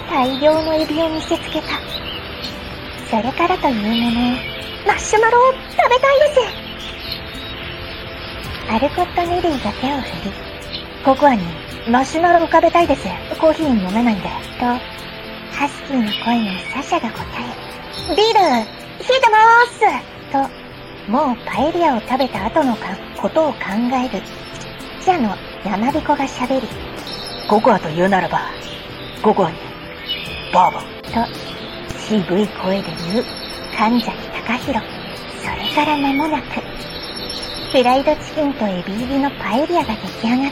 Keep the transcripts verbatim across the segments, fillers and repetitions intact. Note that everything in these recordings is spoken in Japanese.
大量のエビを見せつけた。それからというもの、マッシュマロを食べたいです。アルコット・ネリーが手を振り、ココアにマシュマロを食べたいです。コーヒー飲めないんで。と、ハスキーの声にサシャが答え、ビール、冷えてまーすと、もうパエリアを食べた後のかことを考える、ちっちゃの山彦が喋り、 ココアと言うならば、ココアに、バーボン。 と、渋い声で言う、神崎隆弘。それから間もなく、フライドチキンとエビ入りのパエリアが出来上がった。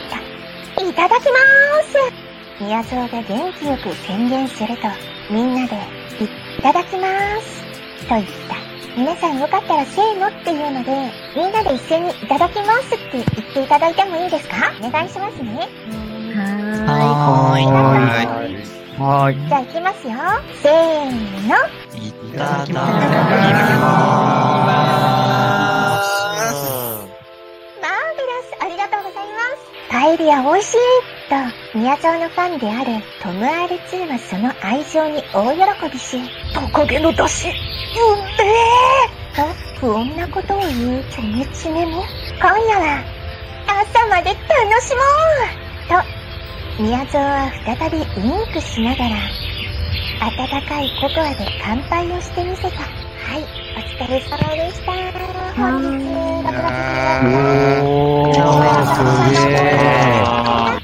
いただきまーす。宮蔵が元気よく宣言すると、みんなで、いただきまーす。と言った。皆さんよかったらせーのっていうので、みんなで一緒にいただきますって言っていただいてもいいですか？お願いしますね。 はーい。 はーい。 はーい。 じゃあ行きますよ。せーの。 いただきまマーベラス、ありがとうございます。パエリア美味しいと、宮沢のファンであるトム アールツー はその愛情に大喜びし、 トカゲの出汁、うんめと不穏なことを言うチョメチメも、今夜は朝まで楽しもうと、宮沢は再びウインクしながら、温かいココアで乾杯をしてみせた。はい、お疲れ様でした。本日、ご苦労様でした。 おー、すげー。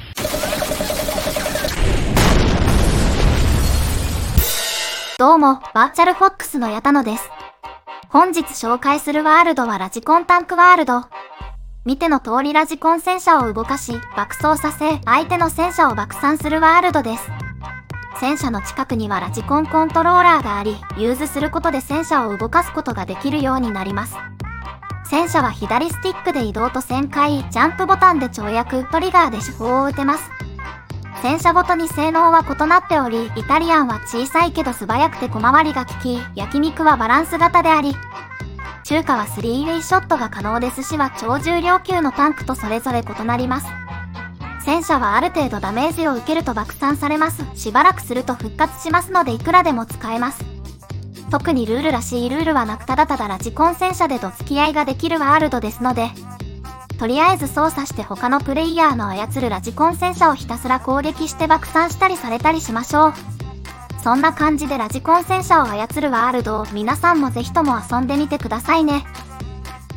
どうも、バーチャルフォックスの矢田野です。本日紹介するワールドはラジコンタンクワールド。見ての通りラジコン戦車を動かし、爆走させ、相手の戦車を爆散するワールドです。戦車の近くにはラジコンコントローラーがあり、ユーズすることで戦車を動かすことができるようになります。戦車は左スティックで移動と旋回、ジャンプボタンで跳躍、トリガーで手法を打てます。戦車ごとに性能は異なっており、イタリアンは小さいけど素早くて小回りが利き、焼肉はバランス型であり、中華はスリーウェイショットが可能で寿司は超重量級のタンクとそれぞれ異なります。戦車はある程度ダメージを受けると爆散されます。しばらくすると復活しますのでいくらでも使えます。特にルールらしいルールはなくただただラジコン戦車でどつき合いができるワールドですので、とりあえず操作して他のプレイヤーの操るラジコン戦車をひたすら攻撃して爆散したりされたりしましょう。そんな感じでラジコン戦車を操るワールドを皆さんもぜひとも遊んでみてくださいね。